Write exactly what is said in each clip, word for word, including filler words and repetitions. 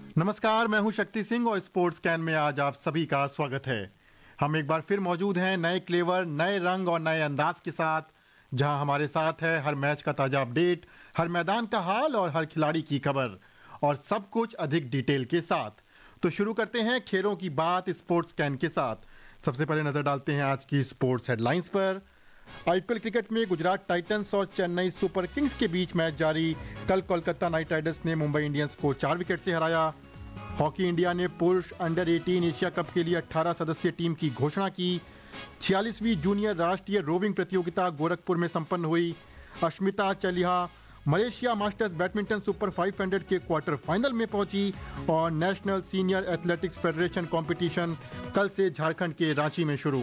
नमस्कार, मैं हूं शक्ति सिंह और स्पोर्ट्स कैन में आज आप सभी का स्वागत है। हम एक बार फिर मौजूद हैं नए क्लेवर, नए रंग और नए अंदाज के साथ, जहां हमारे साथ है हर मैच का ताजा अपडेट, हर मैदान का हाल और हर खिलाड़ी की खबर, और सब कुछ अधिक डिटेल के साथ। तो शुरू करते हैं खेलों की बात स्पोर्ट्स कैन के साथ। सबसे पहले नजर डालते हैं आज की स्पोर्ट्स हेडलाइंस पर। आईपीएल क्रिकेट में गुजरात टाइटंस और चेन्नई सुपर किंग्स के बीच मैच जारी। कल कोलकाता नाइट राइडर्स ने मुंबई इंडियंस को चार विकेट से हराया। हॉकी इंडिया ने पुरुष अंडर अठारह एशिया कप के लिए अठारह सदस्यीय टीम की घोषणा की। छियालीसवीं जूनियर राष्ट्रीय रोविंग प्रतियोगिता गोरखपुर में संपन्न हुई। Ashmita Chaliha Malaysia masters badminton super पाँच सौ के क्वार्टर फाइनल में पहुंची। और national senior athletics federation competition कल से झारखंड के रांची में शुरू।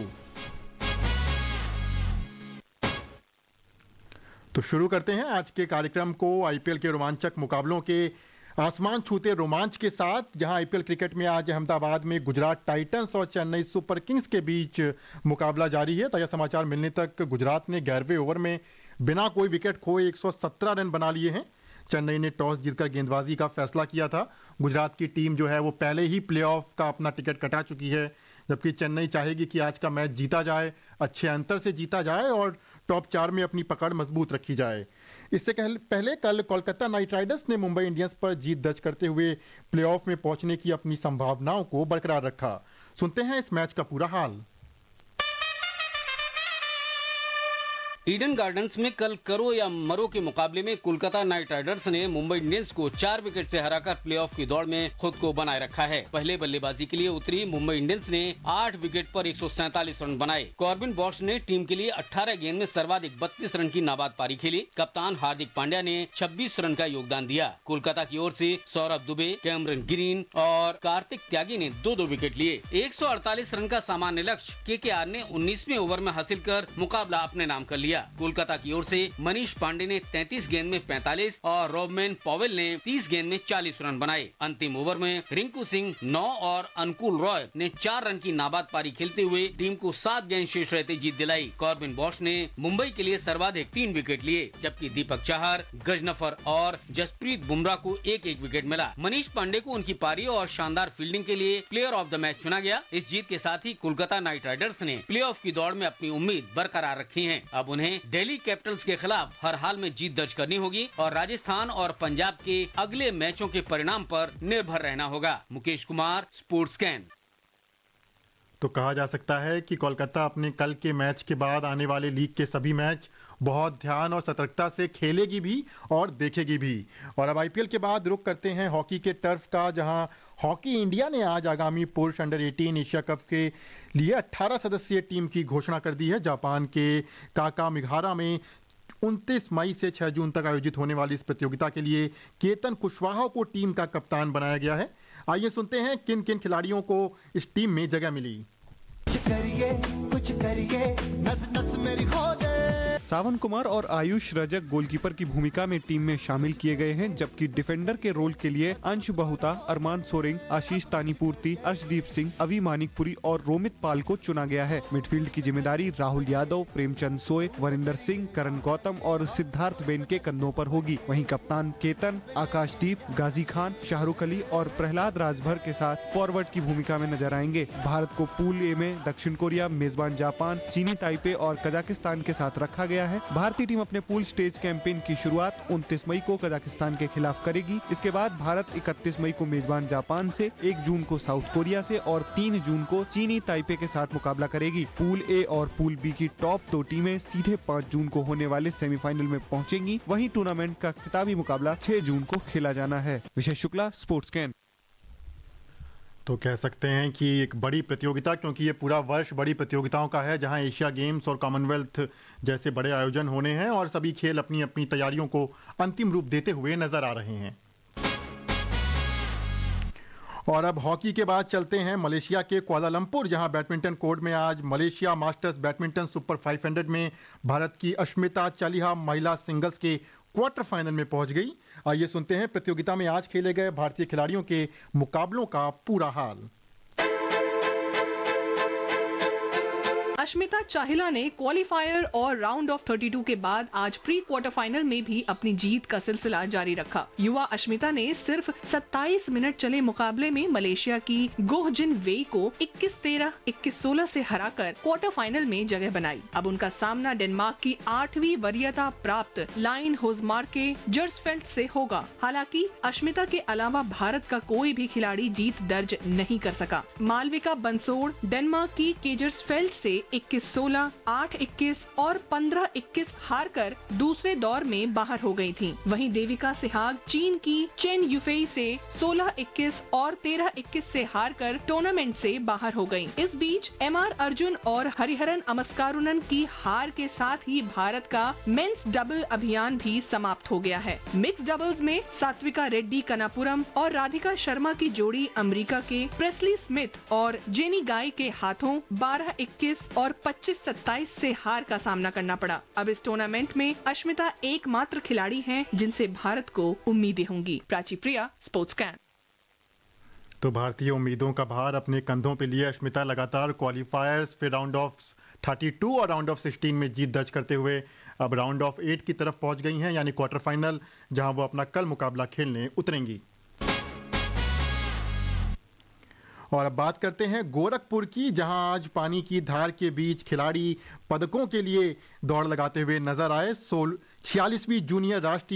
तो शुरू करते हैं आज के कार्यक्रम को आईपीएल के रोमांचक मुकाबलों के आसमान छूते रोमांच के साथ, जहां आईपीएल क्रिकेट में आज अहमदाबाद में गुजरात टाइटंस और चेन्नई सुपर किंग्स के बीच मुकाबला जारी है। ताजा समाचार मिलने तक गुजरात ने ग्यारहवें ओवर में बिना कोई विकेट खोए एक सौ सत्रह रन बना लिए हैं। चेन्नई ने टॉस जीतकर गेंदबाजी का फैसला किया था। गुजरात की टीम जो है वो पहले ही प्लेऑफ का अपना टिकट कटा चुकी है, जबकि चेन्नई चाहेगी कि आज का मैच जीता जाए, अच्छे अंतर से जीता जाए और टॉप चार में अपनी पकड़ मजबूत रखी जाए। इससे पहले कल कोलकाता नाइट राइडर्स ने मुंबई इंडियंस पर जीत दर्ज करते हुए प्लेऑफ में पहुंचने की अपनी संभावनाओं को बरकरार रखा। सुनते हैं इस मैच का पूरा हाल। ईडन गार्डन्स में कल करो या मरो के मुकाबले में कोलकाता नाइट राइडर्स ने मुंबई इंडियंस को चार विकेट से हराकर प्लेऑफ की दौड़ में खुद को बनाए रखा है। पहले बल्लेबाजी के लिए उतरी मुंबई इंडियंस ने आठ विकेट पर एक सौ सैंतालीस रन बनाए। कॉर्बिन बॉश ने टीम के लिए अठारह गेंद में सर्वाधिक बत्तीस रन की नाबाद पारी खेली। कप्तान हार्दिक पांड्या ने छब्बीस रन का योगदान दिया। कोलकाता की ओर से सौरभ दुबे, कैमरन ग्रीन और कार्तिक त्यागी ने दो दो विकेट लिए। एक सौ अड़तालीस रन का सामान्य लक्ष्य केकेआर ने उन्नीसवें ओवर में हासिल कर मुकाबला अपने नाम कर लिया। कोलकाता की ओर से मनीष पांडे ने तैंतीस गेंद में पैंतालीस और रोबमैन पॉवेल ने तीस गेंद में चालीस रन बनाए। अंतिम ओवर में रिंकू सिंह नौ और अनुकूल रॉय ने चार रन की नाबाद पारी खेलते हुए टीम को सात गेंद शेष रहते जीत दिलाई। कॉर्बिन बॉश ने मुंबई के लिए सर्वाधिक तीन विकेट लिए, जबकि दीपक चाहर, गजनफर और जसप्रीत बुमराह को एक एक विकेट मिला। मनीष पांडे को उनकी पारी और शानदार फील्डिंग के लिए प्लेयर ऑफ द मैच चुना गया। इस जीत के साथ ही कोलकाता नाइट राइडर्स ने प्लेऑफ की दौड़ में अपनी उम्मीद बरकरार रखी है। अब उन्हें दिल्ली कैपिटल्स के खिलाफ हर हाल में जीत दर्ज करनी होगी और राजस्थान और पंजाब के अगले मैचों के परिणाम पर निर्भर रहना होगा। Mukesh Kumar, sports can. तो कहा जा सकता है कि कोलकाता अपने कल के मैच के बाद आने वाले लीग के सभी मैच बहुत ध्यान और सतर्कता से खेलेगी भी और देखेगी भी। और अब आईपीएल के बाद रुख करते हैं हॉकी के टर्फ का, जहां हॉकी इंडिया ने आज आगामी पुरुष अंडर अठारह एशिया कप के लिए अठारह सदस्यीय टीम की घोषणा कर दी है। जापान के काकामिहारा में उनतीस मई से छह जून तक आयोजित होने वाली इस प्रतियोगिता के लिए केतन कुशवाहा को टीम का कप्तान बनाया गया है। आइए सुनते हैं किन किन खिलाड़ियों को इस टीम में जगह मिली। कुछ करिए, कुछ करिए, नस नस मेरी खो दे। सावन कुमार और आयुष रजक गोलकीपर की भूमिका में टीम में शामिल किए गए हैं, जबकि डिफेंडर के रोल के लिए अंश बहुता, अरमान सोरेंग, आशीष तानीपूर्ति, अर्शदीप सिंह, अवी मानिकपुरी और रोमित पाल को चुना गया है। मिडफील्ड की जिम्मेदारी राहुल यादव, प्रेमचंद सोय, वरिंदर सिंह, करण गौतम और सिद्धार्थ बेन के कंधों पर होगी। वहीं कप्तान केतन, आकाशदीप, गाजी खान, शाहरुख अली और प्रहलाद राजभर के साथ फॉरवर्ड की भूमिका में नजर आएंगे। भारत को पूल ए में दक्षिण कोरिया, मेजबान जापान, चीनी ताइपे और कजाकिस्तान के साथ रखा गया है। भारतीय टीम अपने पूल स्टेज कैंपेन की शुरुआत उनतीस मई को कजाकिस्तान के खिलाफ करेगी। इसके बाद भारत इकतीस मई को मेजबान जापान से, एक जून को साउथ कोरिया से और तीन जून को चीनी ताइपे के साथ मुकाबला करेगी। पूल ए और पूल बी की टॉप दो टीमें सीधे पाँच जून को होने वाले सेमीफाइनल में पहुंचेंगी। वहीं टूर्नामेंट का खिताबी मुकाबला छह जून को खेला जाना है। Vijay Shukla, sports can. तो कह सकते हैं कि एक बड़ी प्रतियोगिता, क्योंकि ये पूरा वर्ष बड़ी प्रतियोगिताओं का है, जहां एशिया गेम्स और कॉमनवेल्थ जैसे बड़े आयोजन होने हैं और सभी खेल अपनी अपनी तैयारियों को अंतिम रूप देते हुए नजर आ रहे हैं। और अब हॉकी के बाद चलते हैं मलेशिया के कुआलालंपुर, जहां बैडमिंटन कोर्ट में आज मलेशिया मास्टर्स बैडमिंटन सुपर पाँच सौ में भारत की अश्मिता चालिहा महिला सिंगल्स के क्वार्टर फाइनल में पहुंच गई। आइए सुनते हैं प्रतियोगिता में आज खेले गए भारतीय खिलाड़ियों के मुकाबलों का पूरा हाल। अश्मिता चाहिला ने क्वालिफायर और राउंड ऑफ बत्तीस के बाद आज प्री क्वार्टर फाइनल में भी अपनी जीत का सिलसिला जारी रखा। युवा अश्मिता ने सिर्फ सत्ताईस मिनट चले मुकाबले में मलेशिया की गोह जिन वेई को इक्कीस तेरह, इक्कीस सोलह से हराकर क्वार्टर फाइनल में जगह बनाई। अब उनका सामना डेनमार्क की आठवीं वरीयता प्राप्त लाइन होजमार्के जर्सफेल्ड से होगा। हालांकि अश्मिता के अलावा भारत का कोई भी खिलाड़ी जीत दर्ज नहीं कर सका। मालविका बंसोड़ डेनमार्क की केजर्सफेल्ड से इक्कीस सोलह, आठ इक्कीस और पंद्रह इक्कीस हारकर दूसरे दौर में बाहर हो गई थीं। वहीं देविका सिहाग चीन की चेन युफेई से सोलह इक्कीस और तेरह इक्कीस से हारकर टूर्नामेंट से बाहर हो गयीं। इस बीच एम आर अर्जुन और हरिहरन अमस्कारुनन की हार के साथ ही भारत का मेंस डबल अभियान भी समाप्त हो गया है। मिक्स डबल्स में सात्विका रेड्डी कनापुरम और राधिका शर्मा की जोड़ी अमेरिका के प्रेस्ली स्मिथ और जेनी गाय के हाथों बारह इक्कीस और पच्चीस सत्ताईस से हार का सामना करना पड़ा। अब इस टूर्नामेंट में अश्मिता एकमात्र खिलाड़ी हैं जिनसे भारत को उम्मीदें होंगी। प्राची प्रिया, स्पोर्ट्स कैन। तो भारतीय उम्मीदों का भार अपने कंधों पे लिए अश्मिता लगातार क्वालिफायर्स, फिर राउंड ऑफ बत्तीस और राउंड ऑफ सोलह में जीत दर्ज करते हुए अब राउंड ऑफ आठ की तरफ पहुंच गई हैं, यानी क्वार्टर फाइनल, जहां वो अपना कल मुकाबला खेलने उतरेंगी। और अब बात करते हैं गोरखपुर की, जहां आज पानी की धार के बीच खिलाड़ी पदकों के लिए दौड़ लगाते हुए नजर आए। सोल छियालीसवीं जूनियर राष्ट्रीय